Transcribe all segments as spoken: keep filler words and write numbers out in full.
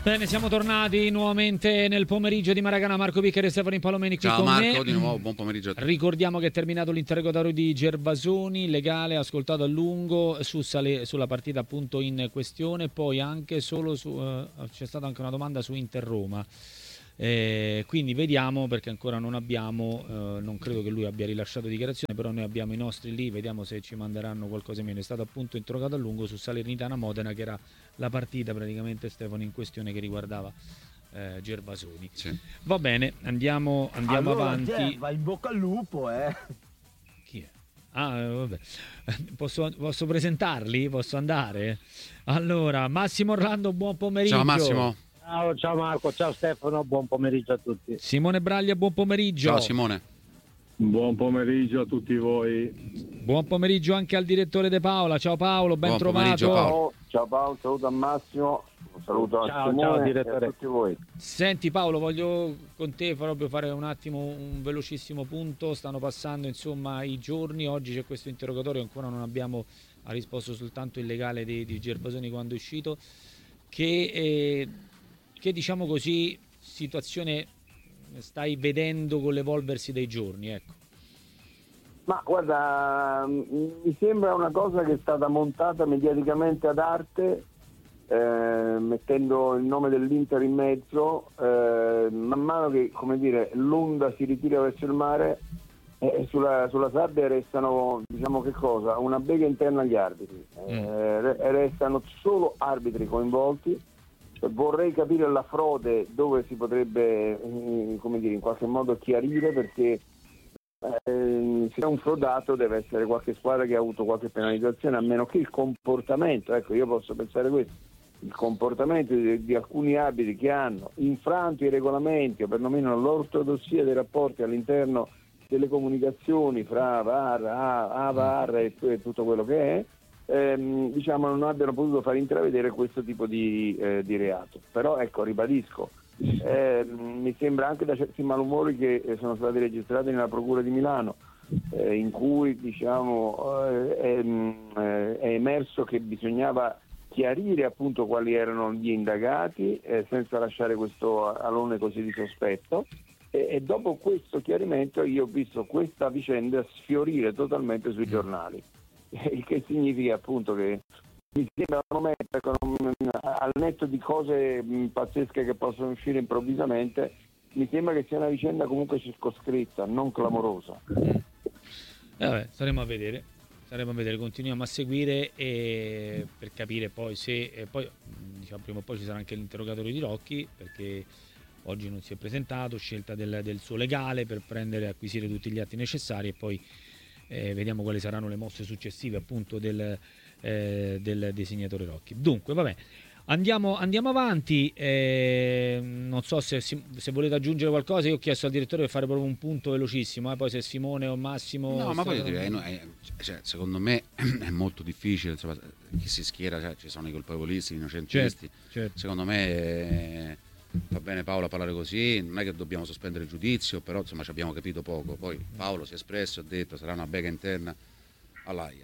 Bene, siamo tornati nuovamente nel pomeriggio di Maracanã. Marco Piccheri e Stefano Palomeni qui Ciao con Marco, me. di nuovo buon pomeriggio a te. Ricordiamo che è terminato l'interrogatorio di Gervasoni, legale, ascoltato a lungo su Sale, sulla partita appunto in questione, poi anche solo su, uh, c'è stata anche una domanda su Inter Roma. Eh, quindi vediamo, perché ancora non abbiamo, eh, non credo che lui abbia rilasciato dichiarazione, però noi abbiamo i nostri lì, vediamo se ci manderanno qualcosa meno. È stato appunto interrogato a lungo su Salernitana Modena, che era la partita praticamente, Stefano, in questione, che riguardava eh, Gervasoni. Sì. Va bene, andiamo, andiamo allora, avanti. Gerva, in bocca al lupo, eh. Chi è? Ah, eh, vabbè. Posso, posso presentarli? Posso andare? Allora, Massimo Orlando, buon pomeriggio. Ciao Massimo. Ciao, ciao Marco, ciao Stefano, buon pomeriggio a tutti. Simone Braglia, buon pomeriggio. Ciao Simone. Buon pomeriggio a tutti voi. Buon pomeriggio anche al direttore De Paola. Ciao Paolo, ben Buon trovato. pomeriggio, Paolo. Ciao Paolo, saluto a Massimo, un saluto Ciao, a Simone ciao, e direttore. a tutti voi. Senti Paolo, voglio con te proprio fare un attimo un velocissimo punto. Stanno passando insomma i giorni, oggi c'è questo interrogatorio, ancora non abbiamo, ha risposto soltanto il legale di, di Gervasoni quando è uscito, che, eh, che diciamo così situazione stai vedendo con l'evolversi dei giorni, ecco. Ma guarda, mi sembra una cosa che è stata montata mediaticamente ad arte, eh, mettendo il nome dell'Inter in mezzo, eh, man mano che, come dire, l'onda si ritira verso il mare, eh, sulla, sulla sabbia restano, diciamo che cosa, una bega interna agli arbitri, eh, restano solo arbitri coinvolti. Vorrei capire la frode dove si potrebbe, eh, come dire, in qualche modo chiarire, perché Eh, se è un frodato deve essere qualche squadra che ha avuto qualche penalizzazione, a meno che il comportamento, ecco, io posso pensare questo, il comportamento di, di alcuni arbitri che hanno infranto i regolamenti o perlomeno l'ortodossia dei rapporti all'interno delle comunicazioni fra V A R, A, A V A R e, e tutto quello che è, ehm, diciamo non abbiano potuto far intravedere questo tipo di, eh, di reato. Però ecco, ribadisco, Eh, mi sembra anche da certi malumori che eh, sono stati registrati nella Procura di Milano, eh, in cui diciamo eh, è, eh, è emerso che bisognava chiarire appunto quali erano gli indagati, eh, senza lasciare questo alone così di sospetto, e, e dopo questo chiarimento io ho visto questa vicenda sfiorire totalmente sui giornali, il che significa appunto che mi sembra un momento, al netto di cose pazzesche che possono uscire improvvisamente, mi sembra che sia una vicenda comunque circoscritta, non clamorosa. Eh, vabbè, staremo a vedere, staremo a vedere, continuiamo a seguire e per capire poi se e poi diciamo prima o poi ci sarà anche l'interrogatorio di Rocchi, perché oggi non si è presentato, scelta del, del suo legale per prendere e acquisire tutti gli atti necessari, e poi eh, vediamo quali saranno le mosse successive appunto del Eh, del disegnatore Rocchi. Dunque, vabbè, andiamo, andiamo avanti. Eh, non so se, se volete aggiungere qualcosa. Io ho chiesto al direttore di fare proprio un punto velocissimo, eh, poi se Simone o Massimo. No, ma poi stanno... direi, no, è, cioè, secondo me è molto difficile, insomma, chi si schiera, cioè, ci sono i colpevolisti, i innocentisti. Certo, certo. Secondo me eh, va bene Paolo a parlare così, non è che dobbiamo sospendere il giudizio, però insomma ci abbiamo capito poco. Poi Paolo si è espresso, ha detto sarà una bega interna all'Aia.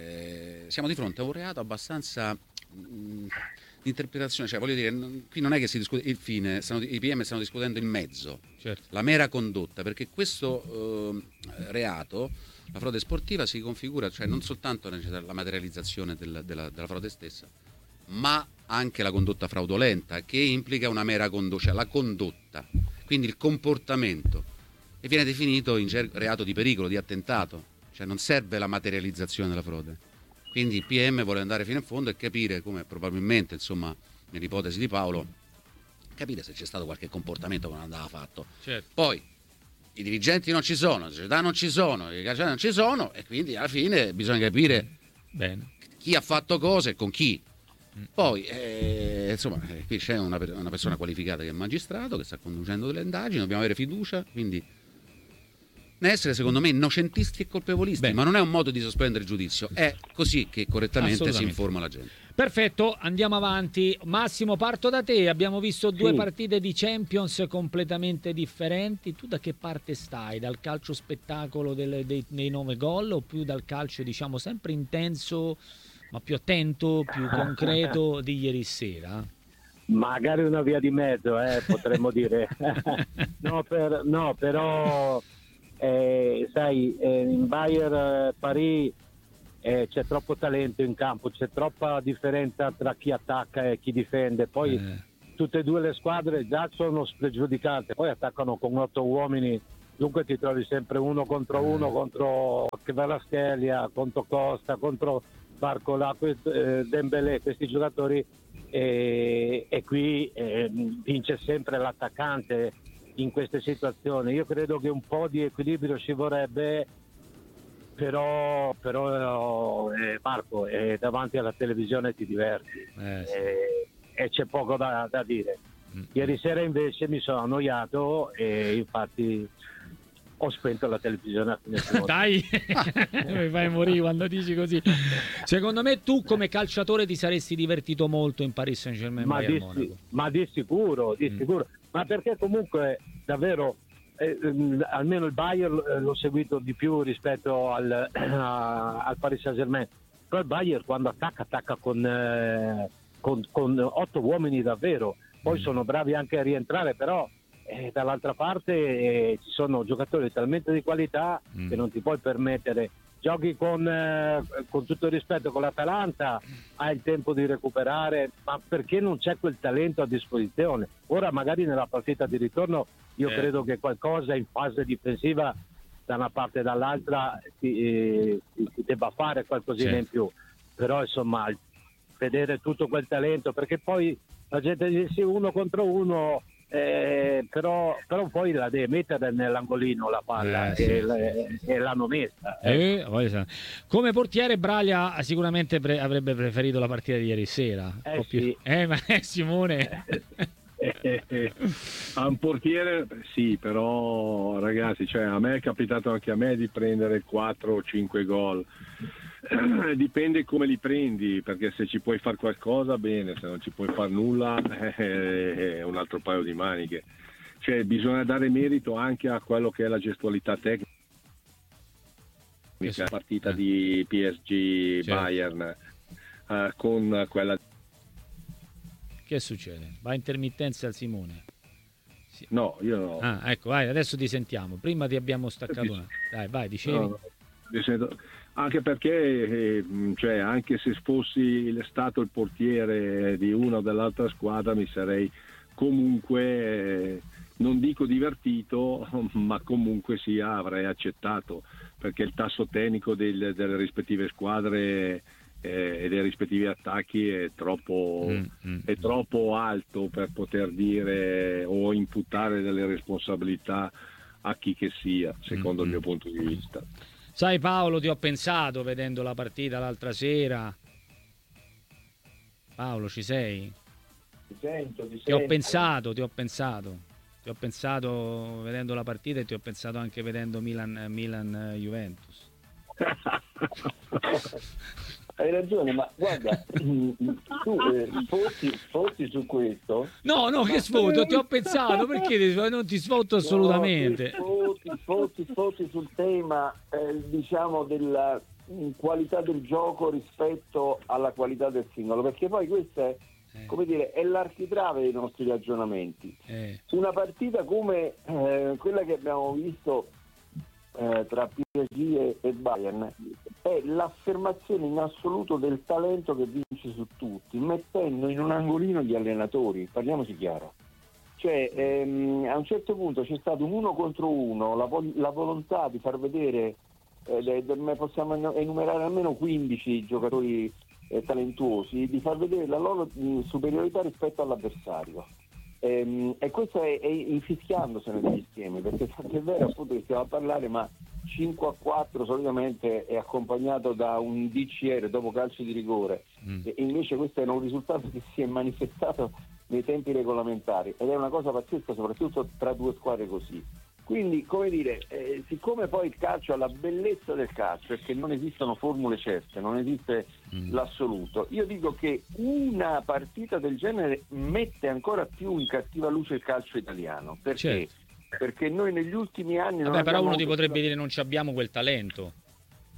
Eh, siamo di fronte a un reato abbastanza mh, di interpretazione, cioè voglio dire, n- qui non è che si discute il fine, stanno, i P M stanno discutendo il mezzo, Certo. la mera condotta, perché questo eh, reato, la frode sportiva, si configura, cioè non soltanto la materializzazione del, della, della frode stessa, ma anche la condotta fraudolenta, che implica una mera condotta, cioè la condotta, quindi il comportamento, e viene definito in ger- reato di pericolo, di attentato. Cioè non serve la materializzazione della frode. Quindi il P M vuole andare fino in fondo e capire come probabilmente, insomma, nell'ipotesi di Paolo, capire se c'è stato qualche comportamento che non andava fatto. Certo. Poi i dirigenti non ci sono, le società non ci sono, i calciatori non ci sono, e quindi alla fine bisogna capire Bene. chi ha fatto cosa e con chi. Poi eh, insomma eh, qui c'è una, una persona qualificata che è il magistrato, che sta conducendo delle indagini, dobbiamo avere fiducia, quindi ne essere secondo me innocentisti e colpevolisti. Beh, ma non è un modo di sospendere il giudizio, è così che correttamente si informa la gente. Perfetto, andiamo avanti. Massimo, parto da te. Abbiamo visto due sì. partite di Champions completamente differenti. Tu da che parte stai? Dal calcio spettacolo del, dei, dei nove gol, o più dal calcio, diciamo, sempre intenso ma più attento, più concreto di ieri sera? magari una via di mezzo, eh, potremmo dire. no, per, no, però eh, sai, eh, in Bayern Paris eh, c'è troppo talento in campo, c'è troppa differenza tra chi attacca e chi difende. Poi Eh. tutte e due le squadre già sono spregiudicate, poi attaccano con otto uomini, dunque ti trovi sempre uno contro uno, contro Kvaratskhelia, contro Costa, contro Barcola, eh, Dembélé, questi giocatori, e, e qui eh, vince sempre l'attaccante in queste situazioni. Io credo che un po' di equilibrio ci vorrebbe, però, però eh, Marco, eh, davanti alla televisione ti diverti, Eh, sì. eh, e c'è poco da, da dire. Ieri sera invece mi sono annoiato e infatti ho spento la televisione a fine seconda. Dai, mi fai morire quando dici così. Secondo me tu come calciatore ti saresti divertito molto in Paris Saint-Germain, ma, Bayern di, Monaco. ma di sicuro, di Mm. sicuro. Ma perché comunque davvero eh, ehm, almeno il Bayern eh, l'ho seguito di più rispetto al, a- al Paris Saint-Germain. Però il Bayern quando attacca attacca con, eh, con, con otto uomini davvero. Poi Mm. sono bravi anche a rientrare, però eh, dall'altra parte eh, ci sono giocatori talmente di qualità Mm. che non ti puoi permettere. Giochi con, eh, con tutto il rispetto con l'Atalanta, hai il tempo di recuperare, ma perché non c'è quel talento a disposizione? Ora magari nella partita di ritorno io Eh. credo che qualcosa in fase difensiva da una parte e dall'altra si, eh, si- si debba fare qualcosina Sì. in più, però insomma vedere tutto quel talento, perché poi la gente dice sì, uno contro uno, eh, però, però poi la deve mettere nell'angolino la palla, Eh, sì, e, sì, le- e l'hanno messa. eh. Eh, voglio sapere. Come portiere Braglia sicuramente pre- avrebbe preferito la partita di ieri sera. Un Eh, po' più- sì. eh, ma eh, Simone. Eh, eh, a un portiere sì, però ragazzi, cioè, a me è capitato anche a me di prendere quattro o cinque gol. Eh, dipende come li prendi, perché se ci puoi fare qualcosa bene, se non ci puoi fare nulla eh, è un altro paio di maniche. Cioè bisogna dare merito anche a quello che è la gestualità tecnica. Che La so- partita eh. di P S G Certo. Bayern eh, con quella Che succede? Va intermittenza al Simone. no, io no. Ah, ecco, vai, adesso ti sentiamo. Prima ti abbiamo staccato una. Dai, vai, dicevi. No, no. Nel senso- anche perché eh, cioè, anche se fossi stato il portiere di una o dell'altra squadra mi sarei comunque eh, non dico divertito, ma comunque sia avrei accettato, perché il tasso tecnico del- delle rispettive squadre eh, e dei rispettivi attacchi è troppo, Mm, mm, è troppo alto per poter dire o imputare delle responsabilità a chi che sia, secondo Mm, il mio mm. punto di vista. Sai Paolo, ti ho pensato vedendo la partita l'altra sera. Paolo, ci sei? Ti sento, ti Ti ho sento. pensato, ti ho pensato. Ti ho pensato vedendo la partita e ti ho pensato anche vedendo Milan, Milan Juventus. Hai ragione, ma guarda, tu eh, sfotti, sfotti su questo. No, no, che sfoto, ti ho pensato, perché ti- non ti sfotto assolutamente. No, sfotti, sfotti, sfotti sul tema, eh, diciamo, della mm, qualità del gioco rispetto alla qualità del singolo, perché poi questa è, come dire, è l'architrave dei nostri ragionamenti. Eh, Una partita come eh, quella che abbiamo visto eh, tra P S G e, e Bayern è l'affermazione in assoluto del talento che vince su tutti, mettendo in un angolino gli allenatori, parliamoci chiaro. Cioè ehm, a un certo punto c'è stato un uno contro uno, la, vo- la volontà di far vedere, eh, de- de- possiamo enu- enumerare almeno quindici giocatori eh, talentuosi, di far vedere la loro mh, superiorità rispetto all'avversario. Ehm, e questo è, è infischiandosene degli schemi, perché è vero appunto che stiamo a parlare, ma cinque a quattro solitamente è accompagnato da un D C R dopo calcio di rigore, mm. e invece questo era un risultato che si è manifestato nei tempi regolamentari ed è una cosa pazzesca, soprattutto tra due squadre così. Quindi, come dire, eh, siccome poi il calcio ha la bellezza del calcio è che non esistono formule certe, non esiste Mm. l'assoluto, io dico che una partita del genere mette ancora più in cattiva luce il calcio italiano. Perché? Certo. Perché noi negli ultimi anni non Vabbè, però abbiamo uno ti avuto- potrebbe dire non ci abbiamo quel talento.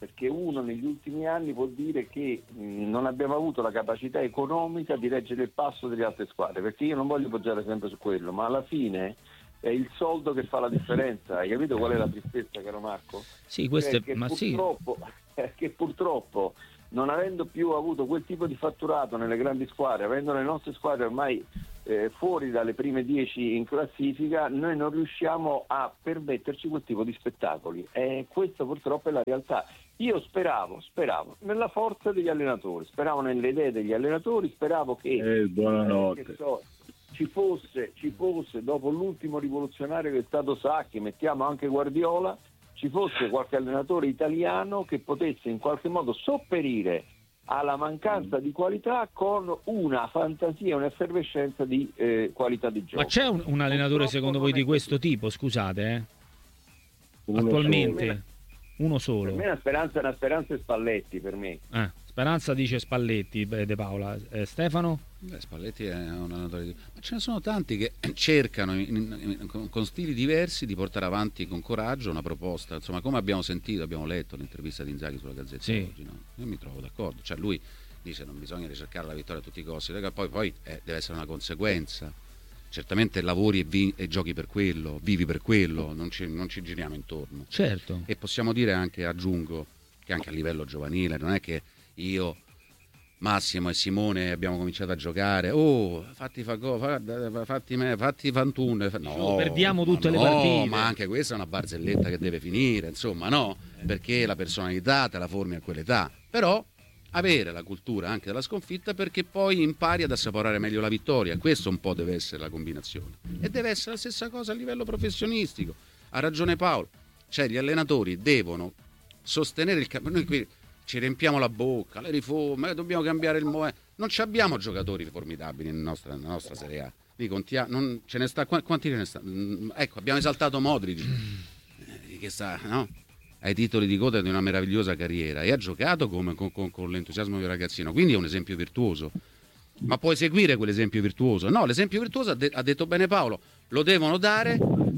perché uno negli ultimi anni può dire che mh, non abbiamo avuto la capacità economica di reggere il passo delle altre squadre, perché io non voglio poggiare sempre su quello, ma alla fine è il soldo che fa la differenza. Hai capito qual è la tristezza, caro Marco? Sì, questo Cioè, è, ma sì. purtroppo, che purtroppo non avendo più avuto quel tipo di fatturato nelle grandi squadre, avendo le nostre squadre ormai eh, fuori dalle prime dieci in classifica, noi non riusciamo a permetterci quel tipo di spettacoli, e questa purtroppo è la realtà. Io speravo, speravo nella forza degli allenatori, speravo nelle idee degli allenatori, speravo che, Eh, buonanotte. eh, che so, ci fosse, ci fosse dopo l'ultimo rivoluzionario che è stato Sacchi, mettiamo anche Guardiola, ci fosse qualche allenatore italiano che potesse in qualche modo sopperire alla mancanza di qualità con una fantasia, un'effervescenza di eh, qualità di gioco. Ma c'è un, un allenatore Purtroppo secondo non voi è di questo così. tipo, scusate, eh? Uno Attualmente? solo. Uno Per solo. me una speranza, una speranza è Spalletti, per me. Eh, Speranza dice Spalletti, beh, De Paola. Eh, Stefano? Beh, Spalletti è un allenatore di... Ma ce ne sono tanti che cercano in- in- con, con stili diversi di portare avanti con coraggio una proposta. Insomma, come abbiamo sentito, abbiamo letto l'intervista di Inzaghi sulla Gazzetta Sì. oggi, no? Io mi trovo d'accordo. Cioè lui dice non bisogna ricercare la vittoria a tutti i costi, poi, poi eh, deve essere una conseguenza. Certamente lavori e, vi- e giochi per quello, vivi per quello, non ci, non ci giriamo intorno. Certo. E possiamo dire anche, aggiungo, che anche a livello giovanile non è che io, Massimo e Simone abbiamo cominciato a giocare, oh fatti fa go, fa- fatti, me, fatti ventuno, no, perdiamo tutte ma le no, partite. ma anche questa è una barzelletta che deve finire, insomma, no, perché la personalità te la formi a quell'età, però avere la cultura anche della sconfitta, perché poi impari ad assaporare meglio la vittoria. Questo un po' deve essere la combinazione, e deve essere la stessa cosa a livello professionistico. Ha ragione Paolo, cioè gli allenatori devono sostenere il campo. Noi qui ci riempiamo la bocca, le riforme, dobbiamo cambiare il modello. Non ci abbiamo giocatori formidabili nella nostra, nella nostra Serie A. Li contia- non ce ne sta, quanti ce ne sta? Ecco, abbiamo esaltato Modric, eh, che sta, no? Ai titoli di coda di una meravigliosa carriera, e ha giocato come, con, con, con l'entusiasmo del ragazzino, quindi è un esempio virtuoso. Ma puoi seguire quell'esempio virtuoso? No, l'esempio virtuoso, ha, de- ha detto bene Paolo, lo devono dare,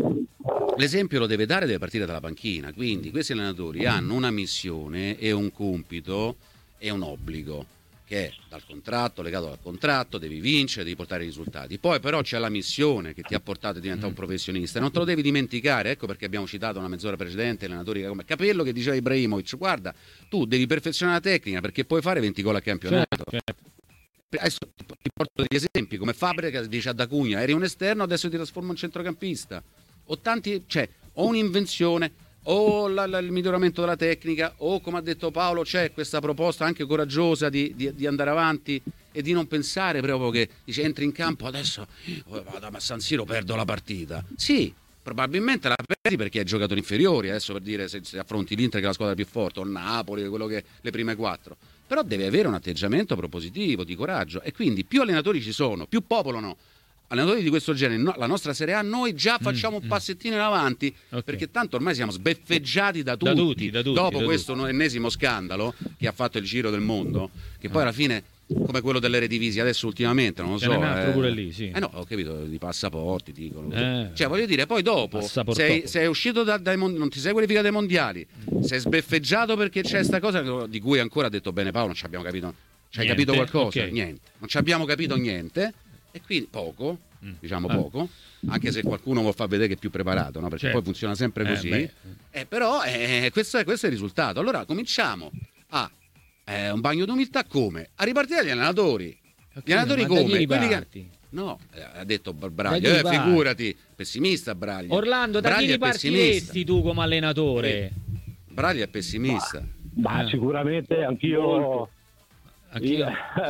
l'esempio lo deve dare, deve partire dalla panchina. Quindi questi allenatori hanno una missione e un compito e un obbligo, che è dal contratto, legato al contratto, devi vincere, devi portare i risultati. Poi però c'è la missione che ti ha portato a diventare un professionista, e non te lo devi dimenticare. Ecco perché abbiamo citato una mezz'ora precedente allenatori come Capello che diceva Ibrahimovic, guarda, tu devi perfezionare la tecnica perché puoi fare venti gol a campionato. Certo, certo. Adesso ti porto degli esempi, come Fabregas dice a D'Acugna, eri un esterno, adesso ti trasformo in centrocampista. O tanti, cioè, o un'invenzione, o la, la, il miglioramento della tecnica, o come ha detto Paolo c'è questa proposta anche coraggiosa di, di, di andare avanti e di non pensare proprio che dice entri in campo adesso oh, vado a San Siro, perdo la partita. Sì, probabilmente la perdi perché hai giocatori inferiori, adesso per dire se, se affronti l'Inter che è la squadra più forte, o il Napoli, quello che le prime quattro, però deve avere un atteggiamento propositivo, di coraggio, e quindi più allenatori ci sono, più popolano allenatori di questo genere, no, la nostra Serie A, noi già facciamo mm, un passettino in avanti, okay. Perché tanto ormai siamo sbeffeggiati da tutti, da tutti, da tutti dopo da questo tutti. ennesimo scandalo che ha fatto il giro del mondo, che poi alla fine, come quello dell'Eredivisie adesso ultimamente, non lo Ce so, n'è un altro eh, pure lì, sì. eh no, ho capito, di passaporti dicono, Eh. cioè voglio dire, poi dopo sei, sei uscito da, dai mon- non ti sei qualificato ai mondiali, sei sbeffeggiato perché c'è sta cosa di cui ancora ha detto bene Paolo, non ci abbiamo capito, ci hai Niente, capito qualcosa? okay. Niente, non ci abbiamo capito niente, e quindi poco, diciamo Ah. poco, anche se qualcuno vuol far vedere che è più preparato, no? Perché Certo. poi funziona sempre Eh, così, beh. eh, però eh, questo, è, questo è il risultato. Allora cominciamo a eh, un bagno d'umiltà, come? A ripartire dagli allenatori. Gli allenatori ma da chi come? Quelli che... riparti? No, eh, ha detto Da Braglia, chi eh, riparti? figurati, pessimista Braglia. Orlando, da Braglia chi è pessimista. ripartiresti tu come allenatore? Braglia è pessimista. Ma Eh. sicuramente anch'io. Anch'io.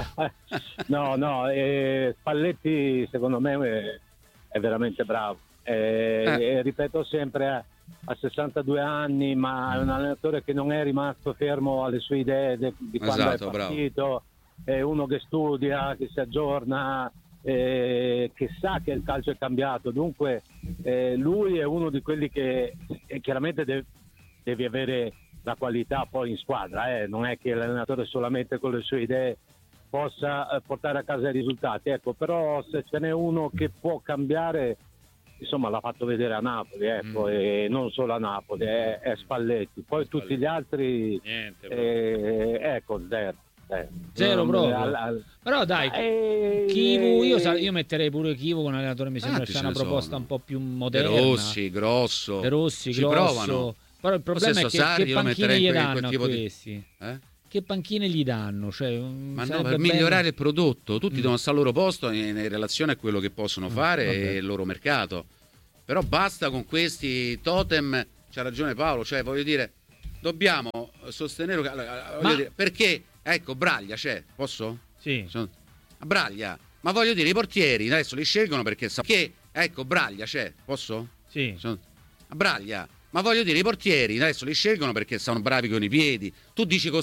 no, no, eh, Spalletti secondo me è, è veramente bravo. Eh, Eh. e ripeto sempre, a, a sessantadue anni, ma è un allenatore che non è rimasto fermo alle sue idee de, di quando Esatto, è partito. È uno che studia, che si aggiorna, eh, che sa che il calcio è cambiato. Dunque eh, lui è uno di quelli che eh, chiaramente deve, devi avere la qualità poi in squadra, eh. Non è che l'allenatore solamente con le sue idee possa eh, portare a casa i risultati, ecco, però se ce n'è uno che può cambiare insomma l'ha fatto vedere a Napoli, ecco, Mm. e non solo a Napoli, è, è Spalletti. Poi Spalletti. tutti gli altri, Niente, eh, ecco, zero. zero, Zero Non- proprio. al- al- Però dai, eh, Kivu, io, sa- io metterei pure Kivu con allenatore, mi sembra Tanti sia ce una ne proposta sono. un po' più De moderna. Rossi, Grosso. De Rossi, ci grosso. provano. Però il problema stesso è che, Sarri che io lo panchine metterei gli in quel- danno quel a tipo di- questi? Eh? Che panchine gli danno? Cioè, mm, Ma no, sarebbe per bello- migliorare il prodotto, tutti Mm. devono stare al loro posto in, in relazione a quello che possono Mm, fare vabbè. e il loro mercato. Però basta con questi totem, c'ha ragione Paolo, cioè voglio dire, dobbiamo sostenere allora, voglio Ma- dire, perché ecco Braglia c'è, posso? Sì. Sono- Braglia, ma voglio dire i portieri adesso li scelgono perché sa che ecco Braglia c'è, posso? Sì. Sono- Braglia, ma voglio dire i portieri adesso li scelgono perché sono bravi con i piedi. Tu dici